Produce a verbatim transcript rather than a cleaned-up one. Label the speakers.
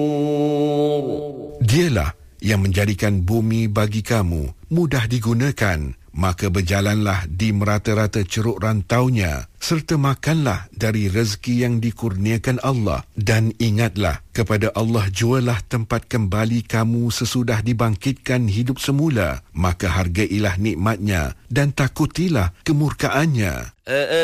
Speaker 1: Dialah yang menjadikan bumi bagi kamu mudah digunakan, maka berjalanlah di merata-rata ceruk rantaunya, serta makanlah dari rezeki yang dikurniakan Allah. Dan ingatlah, kepada Allah jualah tempat kembali kamu sesudah dibangkitkan hidup semula, maka hargailah nikmatnya dan takutilah kemurkaannya.